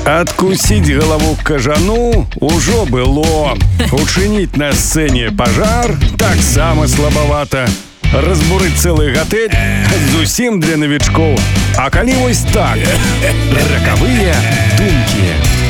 Откусить голову кажану ужо было. Учинить на сцене пожар так само слабовато. Разбурить целый готель зусім для новичков. А коли вось так, роковые думки.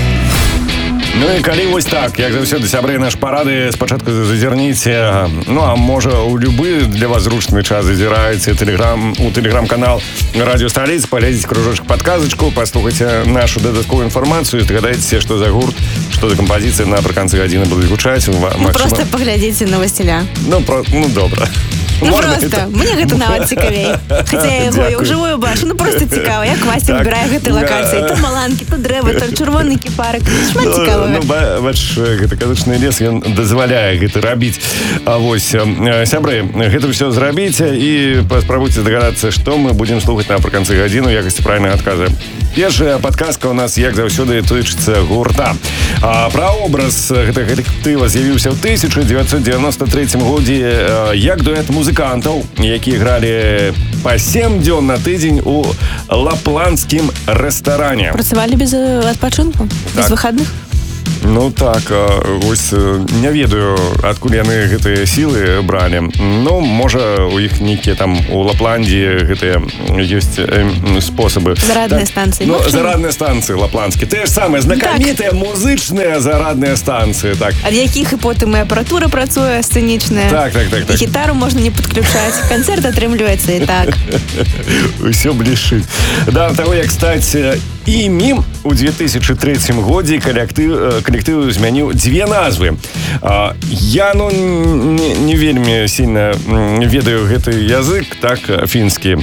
Ну і калі вось так, як заўсёды, сябры наш парады, спачатку зазірніце, ну а можа у любы для вас зручны час зазіраеце у тэлеграм-канал Радио Столица, полезеце кружочек подказочку, послухайте нашу дадатковую информацию, згадаеце, что за гурт, что за композиция напрыканцы гадзіны будуць гучаць. Просто паглядзіце на Васіля. Ну добра. Просто, мне гэта нават цікавей. Хаця я яго ўжывую бачу, просто цікава, як Вася выбірае гэтай лакацыі. То маланкі, то дрэвы, то чырвоны кіпарык. Шмат цікавага. Ну, бач, гэта казачны лес, ён дазваляе гэта рабіць. А вось, сябры, гэта ўсё зрабіце і паспрабуйце здагадацца, што мы будзем слухаць напрыканцы гадзіну ў якасці правільнага адказа. Першая падказка у нас, як заўсёды, тычыцца гурта. Праобраз гэтага калектыва з'явіўся ў 1993 годзе як дуэт музыкантаў, якія гралі па 7 дзён на тыдзень у лапландскім рэстаране. Працавалі без адпачынку? Без выхадных? Ну так, ось не ведаю, адкуль яны гэтыя сілы бралі. Ну, можа, у іх нейкія там у Лапландіі гэтыя ёсць спосабы. Зарадныя станцыі. Ну, зарадныя станцыі лапландскія. Тыя ж самыя знакамітыя музычныя зарадныя станцыі, так. Ад якіх і потым і апаратура працуе сцэнічная. Так. І гітару можна не падключаць. Канцэрт атрымліваецца і так. Усё блішыць. Да таго, як стаць імі у 2003 годзе калектыў змяніў дзве назвы. Я, не вельмі сильно ведаю гэты язык, так, фінскі.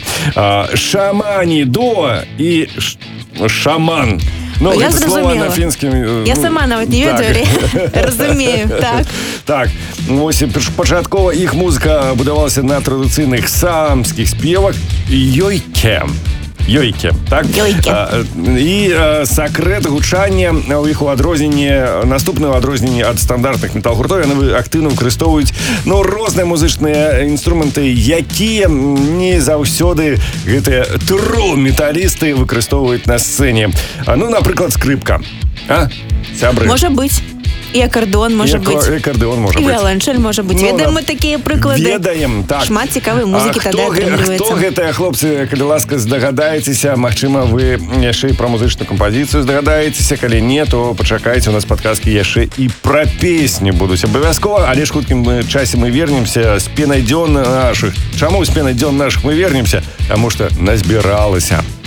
Шаманідо і шаман. Ну, я слова на фінскім... Я сама нават не ведаю, разумею, так. Так, ось пачаткова іх музыка будавалася на традыцыйных самскіх спевах Йойке, так? Йойке. І сакрэт гучання у іх у адрозненне, наступнае адрозненне ад стандартных метал-гуртоў, яны актыўна выкарыстоўваюць, розныя музычныя інструменты, якія не заўсёды гэтыя тру-металісты выкарыстоўваюць на сцэне. Ну, напрыклад, скрыпка. Сябры. Можа быць. І акардэон можа быць. І акардэон можа быць. І віаланчэль можа быць. Ведаем мы такія прыклады. Ведаем, так. Шмат цікавай музыкі тады атрымліваецца. Хто гэтыя хлопцы, калі ласка, здагадаецеся, магчыма, вы яшчэ і пра музычную кампазіцыю здагадаецеся, калі не, то пачакайце, у нас падказкі яшчэ і пра песні будуць абавязкова, але ж хуткім часе мы вернемся з пенай дзён нашых. Чаму з пенай дзён нашых мы вернемся? Таму што назбіралася.